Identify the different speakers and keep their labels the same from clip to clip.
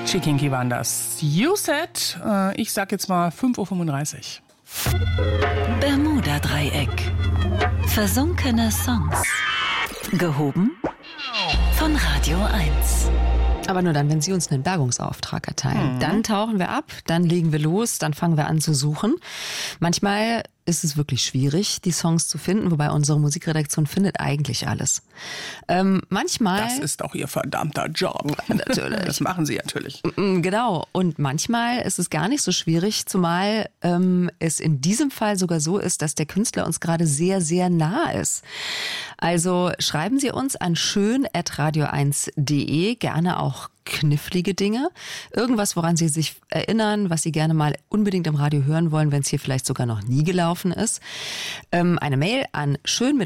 Speaker 1: Chikinki waren das. You said, ich sag jetzt mal 5:35 Uhr.
Speaker 2: Bermuda-Dreieck. Versunkene Songs. Gehoben von Radio 1.
Speaker 3: Aber nur dann, wenn Sie uns einen Bergungsauftrag erteilen. Dann tauchen wir ab, dann legen wir los, dann fangen wir an zu suchen. Manchmal ist es wirklich schwierig, die Songs zu finden, wobei unsere Musikredaktion findet eigentlich alles. Manchmal...
Speaker 1: Das ist auch Ihr verdammter Job.
Speaker 3: Natürlich.
Speaker 1: Das machen Sie natürlich.
Speaker 3: Genau. Und manchmal ist es gar nicht so schwierig, zumal es in diesem Fall sogar so ist, dass der Künstler uns gerade sehr, sehr nah ist. Also schreiben Sie uns an schön@radio1.de, gerne auch knifflige Dinge. Irgendwas, woran Sie sich erinnern, was Sie gerne mal unbedingt im Radio hören wollen, wenn es hier vielleicht sogar noch nie gelaufen ist. Eine Mail an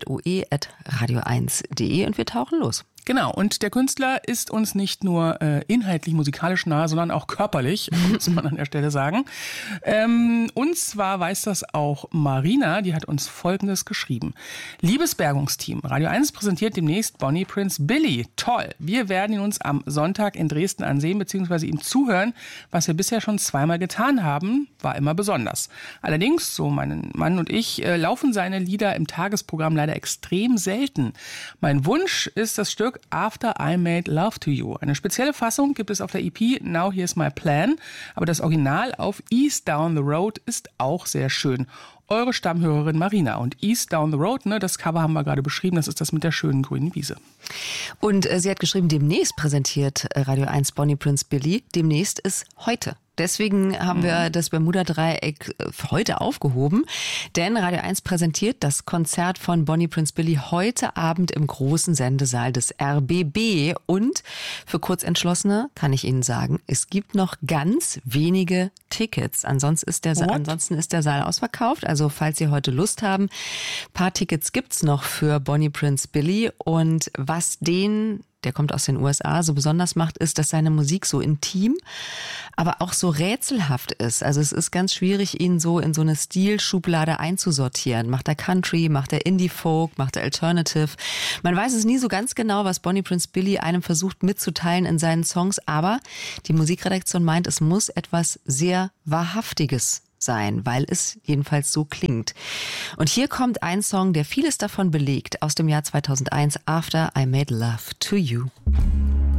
Speaker 3: schön@radio1.de und wir tauchen los.
Speaker 1: Genau, und der Künstler ist uns nicht nur inhaltlich, musikalisch nahe, sondern auch körperlich, muss man an der Stelle sagen. Und zwar weiß das auch Marina, die hat uns Folgendes geschrieben. Liebes Bergungsteam, Radio 1 präsentiert demnächst Bonnie Prince Billy. Toll, wir werden ihn uns am Sonntag in Dresden ansehen bzw. ihm zuhören. Was wir bisher schon zweimal getan haben, war immer besonders. Allerdings, so mein Mann und ich, laufen seine Lieder im Tagesprogramm leider extrem selten. Mein Wunsch ist das Stück After I Made Love to You. Eine spezielle Fassung gibt es auf der EP Now Here's My Plan, aber das Original auf East Down the Road ist auch sehr schön. Eure Stammhörerin Marina. Und East Down the Road, ne, das Cover haben wir gerade beschrieben, das ist das mit der schönen grünen Wiese.
Speaker 3: Und sie hat geschrieben, demnächst präsentiert Radio 1 Bonnie Prince Billy. Demnächst ist heute. Deswegen haben wir das Bermuda-Dreieck heute aufgehoben, denn Radio 1 präsentiert das Konzert von Bonnie Prince Billy heute Abend im großen Sendesaal des RBB. Und für Kurzentschlossene kann ich Ihnen sagen, es gibt noch ganz wenige Tickets. Ansonsten ist der Saal ausverkauft. Also falls Sie heute Lust haben, ein paar Tickets gibt's noch für Bonnie Prince Billy. Und was der kommt aus den USA, so besonders macht, ist, dass seine Musik so intim, aber auch so rätselhaft ist. Also es ist ganz schwierig, ihn so in so eine Stilschublade einzusortieren. Macht er Country, macht er Indie-Folk, macht er Alternative? Man weiß es nie so ganz genau, was Bonnie Prince Billy einem versucht mitzuteilen in seinen Songs, aber die Musikredaktion meint, es muss etwas sehr Wahrhaftiges sein, weil es jedenfalls so klingt. Und hier kommt ein Song, der vieles davon belegt, aus dem Jahr 2001, After I Made Love to You.